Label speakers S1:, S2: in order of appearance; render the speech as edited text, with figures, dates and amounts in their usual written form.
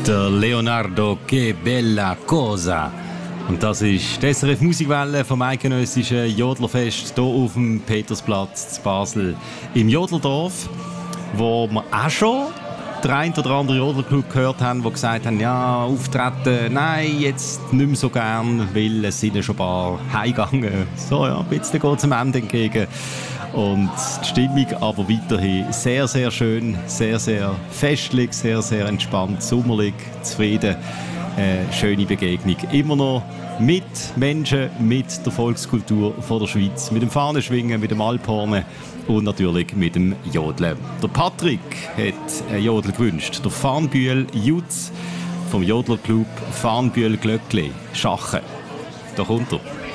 S1: Der Leonardo, che bella cosa. Und das ist die SRF Musikwelle vom eidgenössischen Jodlerfest hier auf dem Petersplatz zu Basel im Jodlerdorf, wo wir auch schon der ein oder andere Jodlerclub gehört haben, die gesagt haben, ja, auftreten, nein, jetzt nicht mehr so gern, weil es sind ja schon ein paar heimgegangen. So, ja, ein bisschen geht es am Ende entgegen. Und die Stimmung aber weiterhin sehr, sehr schön, sehr, sehr festlich, sehr, sehr entspannt, sommerlich, zufrieden. Schöne Begegnung. Immer noch mit Menschen, mit der Volkskultur von der Schweiz, mit dem Fahnenschwingen, mit dem Alphornen und natürlich mit dem Jodeln. Der Patrick hat einen Jodel gewünscht. Der Farnbühl Jutz vom Jodlerclub Farnbühl Glöckli Schachen. Da kommt er.